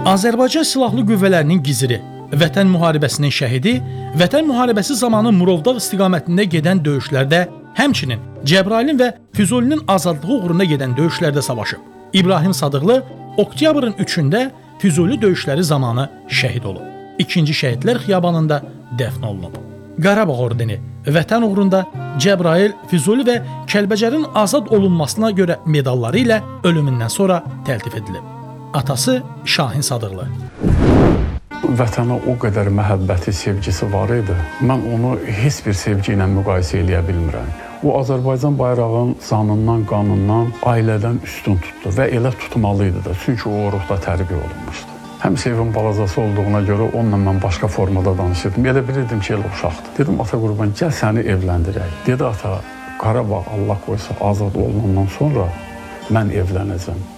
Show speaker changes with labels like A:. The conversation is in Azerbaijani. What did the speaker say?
A: Azərbaycan Silahlı Qüvvələrinin giziri, Vətən müharibəsinin şəhidi, Vətən müharibəsi zamanı Murovdağ istiqamətində gedən döyüşlərdə, həmçinin Cəbrayılın və Füzulinin azadlığı uğruna gedən döyüşlərdə savaşıb. İbrahim Sadıqlı oktyabrın 3-də Füzuli döyüşləri zamanı şəhid olub. 2-ci Şəhidlər Xiyabanında dəfn olunub. Qarabağ ordeni Vətən uğrunda Cəbrayıl, Füzuli və Kəlbəcərin azad olunmasına görə medalları ilə ölümündən sonra təltif edilib. Atası Şahin Sadıqlı.
B: Vətənə o qədər məhəbbəti, sevgisi var idi. Mən onu heç bir sevgi ilə müqayisə eləyə bilmirəm. O, Azərbaycan bayrağının canından, qanından, ailədən üstün tutdu və elə tutmalıydı da. Çünki o ruhda tərbiyə olunmuşdu. Həmişə evin balazası olduğuna görə onunla mən başqa formada danışırdım. Elə bilirdim ki, elə uşaqdır. Dedim, ata qurban, gəl səni evləndirək. Dedi, ata, Qarabağ Allah qoysa azad olunandan sonra mən evlənəcəm.